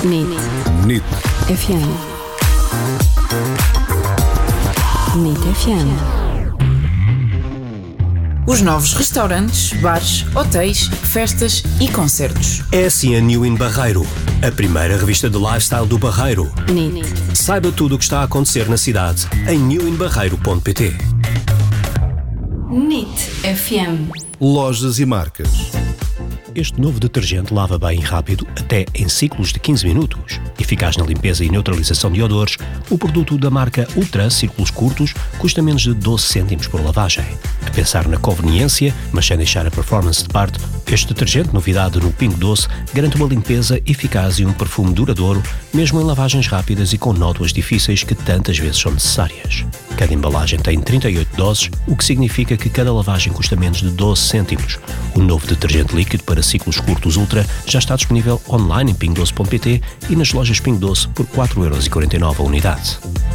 NIT FM. NIT FM. Os novos restaurantes, bares, hotéis, festas e concertos. É assim a New in Barreiro, a primeira revista de lifestyle do Barreiro. NIT. Saiba tudo o que está a acontecer na cidade em newinbarreiro.pt. NIT FM. Lojas e marcas. Este novo detergente lava bem e rápido, até em ciclos de 15 minutos. Eficaz na limpeza e neutralização de odores, o produto da marca Ultra Círculos Curtos custa menos de 12 cêntimos por lavagem. A pensar na conveniência, mas sem deixar a performance de parte, este detergente, novidade no Pingo Doce, garante uma limpeza eficaz e um perfume duradouro, mesmo em lavagens rápidas e com nódoas difíceis que tantas vezes são necessárias. Cada embalagem tem 38 doses, o que significa que cada lavagem custa menos de 12 cêntimos. O novo detergente líquido para ciclos curtos Ultra já está disponível online em pingodoce.pt e nas lojas Pingo Doce por 4,49€ a unidade.